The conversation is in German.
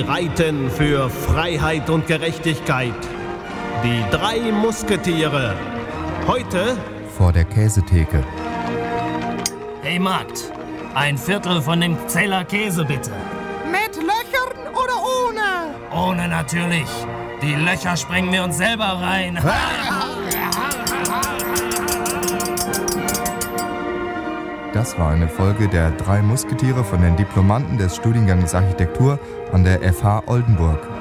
reiten für Freiheit und Gerechtigkeit. Die 3 Musketiere. Heute vor der Käsetheke. Hey Magd, ein Viertel von dem Zeller Käse bitte. Mit Löchern oder ohne? Ohne natürlich. Die Löcher sprengen wir uns selber rein. Das war eine Folge der 3 Musketiere von den Diplomanden des Studiengangs Architektur an der FH Oldenburg.